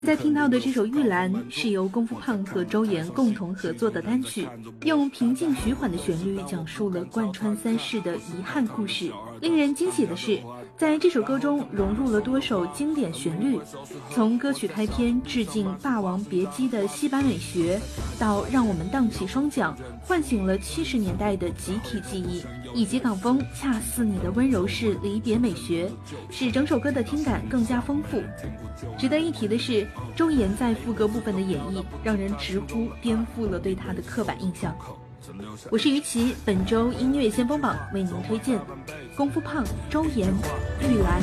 在听到的这首《玉兰》是由功夫胖和周岩共同合作的单曲，用平静徐缓的旋律讲述了贯穿三世的遗憾故事。令人惊喜的是，在这首歌中融入了多首经典旋律，从歌曲开篇致敬《霸王别姬》的戏班美学，到让我们荡起双桨，唤醒了70年代的集体记忆，以及港风恰似你的温柔式离别美学，使整首歌的听感更加丰富。值得一提的是，周岩在副歌部分的演绎让人直呼颠覆了对他的刻板印象。我是于琦，本周音乐先锋榜为您推荐功夫胖周岩《玉兰》。